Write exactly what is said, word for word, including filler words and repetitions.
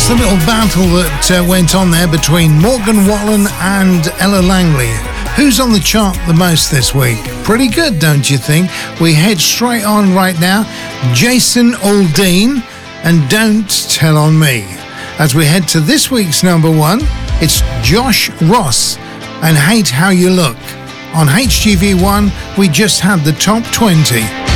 the little battle that uh, went on there between Morgan Wallen and Ella Langley. Who's on the chart the most this week? Pretty good, don't you think? We head straight on right now. Jason Aldean and Don't Tell on Me. As we head to this week's number one, it's Josh Ross and Hate How You Look. On H G V one, we just had the top twenty.